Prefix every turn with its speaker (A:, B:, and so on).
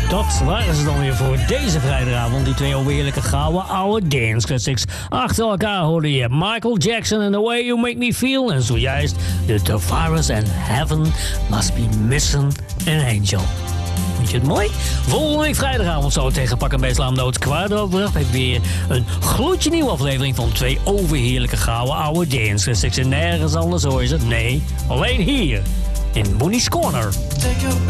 A: Dat waren ze dan weer voor deze vrijdagavond. Die twee overheerlijke gouden oude dance classics. Achter elkaar hoorde je Michael Jackson and The Way You Make Me Feel. En zojuist de Tavares and Heaven Must Be Missing an Angel. Vind je het mooi? Volgende week vrijdagavond zo tegen Pak en Beet Slaamdood 8:15 heb ik weer een gloedje nieuwe aflevering van twee overheerlijke gouden oude dance classics. En nergens anders hoor je ze. Nee, alleen hier in Mooney's Corner.